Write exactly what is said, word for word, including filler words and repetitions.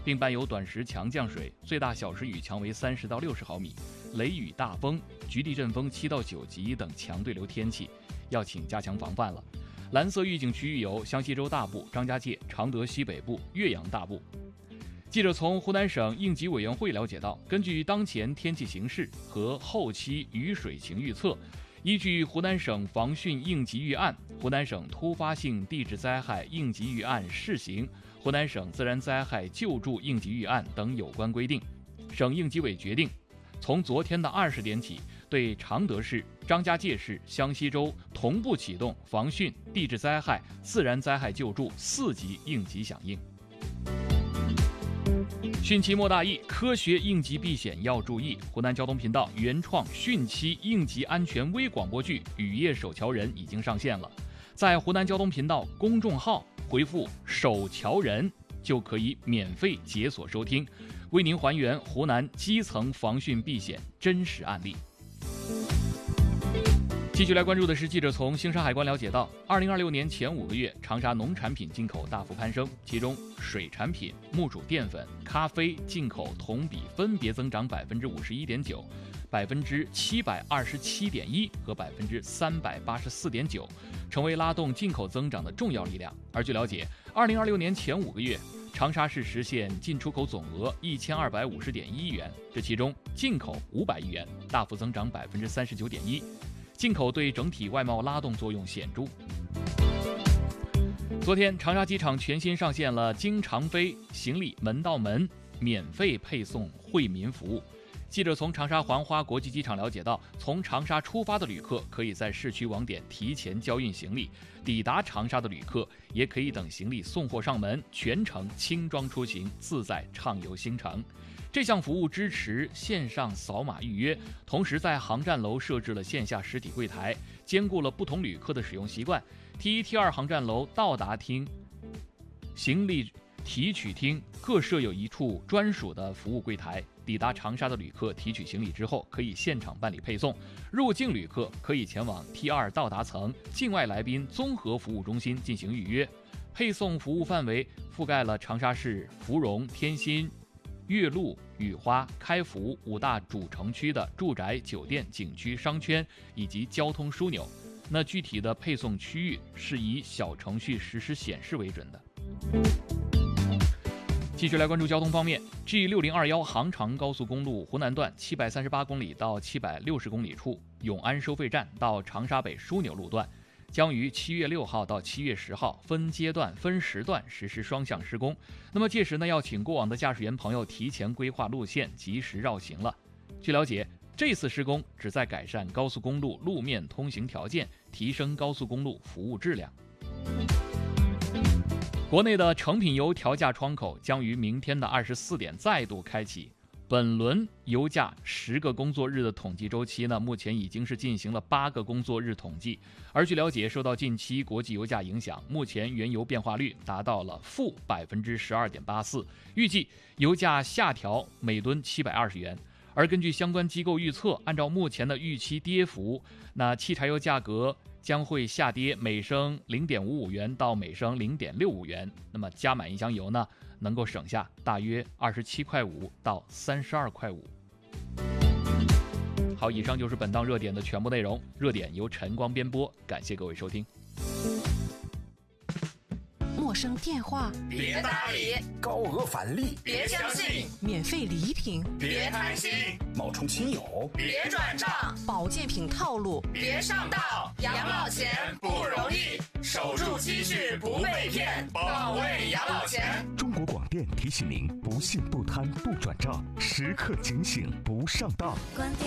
并伴有短时强降水，最大小时雨强为三十到六十毫米，雷雨大风、局地阵风七到九级等强对流天气，要请加强防范了。蓝色预警区域有湘西州大部、张家界、常德西北部、岳阳大部。记者从湖南省应急委员会了解到，根据当前天气形势和后期雨水情预测，依据湖南省防汛应急预案、湖南省突发性地质灾害应急预案试行、湖南省自然灾害救助应急预案等有关规定，省应急委决定，从昨天的二十点起，对常德市、张家界市、湘西州同步启动防汛、地质灾害、自然灾害救助四级应急响应。汛期莫大意，科学应急避险要注意。湖南交通频道原创汛期应急安全微广播剧《雨夜守桥人》已经上线了，在湖南交通频道公众号回复“守桥人”就可以免费解锁收听，为您还原湖南基层防汛避险真实案例。继续来关注的是，记者从兴沙海关了解到，二零二六年前五个月，长沙农产品进口大幅攀升，其中水产品、木薯淀粉、咖啡进口同比分别增长百分之五十一点九、百分之七百二十七点一和百分之三百八十四点九，成为拉动进口增长的重要力量。而据了解，二零二六年前五个月，长沙市实现进出口总额一千二百五十点一亿元，这其中进口五百亿元，大幅增长百分之三十九点一。进口对整体外贸拉动作用显著。昨天，长沙机场全新上线了经常飞行李门到门免费配送惠民服务。记者从长沙环花国际机场了解到，从长沙出发的旅客可以在市区网点提前交运行李，抵达长沙的旅客也可以等行李送货上门，全程轻装出行，自在畅游星城。这项服务支持线上扫码预约，同时在航站楼设置了线下实体柜台，兼顾了不同旅客的使用习惯。T 一、T 二航站楼到达厅、行李提取厅各设有一处专属的服务柜台，抵达长沙的旅客提取行李之后，可以现场办理配送；入境旅客可以前往 T 二到达层境外来宾综合服务中心进行预约。配送服务范围覆盖了长沙市芙蓉、天心、岳麓、雨花、开福五大主城区的住宅、酒店、景区、商圈以及交通枢纽。那具体的配送区域是以小程序实时显示为准的。继续来关注交通方面 ，G 六零二一杭长高速公路湖南段七百三十八公里到七百六十公里处永安收费站到长沙北枢纽路段，将于七月六号到七月十号分阶段、分时段实施双向施工。那么届时呢，要请过往的驾驶员朋友提前规划路线，及时绕行了。据了解，这次施工旨在改善高速公路路面通行条件，提升高速公路服务质量。国内的成品油调价窗口将于明天的二十四点再度开启。本轮油价十个工作日的统计周期呢，目前已经是进行了八个工作日统计。而据了解，受到近期国际油价影响，目前原油变化率达到了负百分之十二点八四，预计油价下调每吨七百二十元。而根据相关机构预测，按照目前的预期跌幅，那汽柴油价格将会下跌每升零点五五元到每升零点六五元。那么加满一箱油呢，能够省下大约二十七块五到三十二块五。好，以上就是本档热点的全部内容。热点由晨光编播，感谢各位收听。 陌生电话别搭理， 高额返利别相信， 免费礼品别贪心， 冒充亲友别转账， 保健品套路别上当。养老钱不容易，守住积蓄不被骗，保卫养老钱。 中国广电提醒您：不信不贪不转账，时刻警醒不上当。